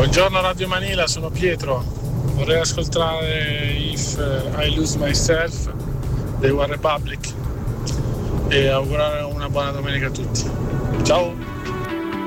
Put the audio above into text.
Buongiorno Radio Manila, sono Pietro. Vorrei ascoltare If I Lose Myself dei One Republic e augurare una buona domenica a tutti. Ciao!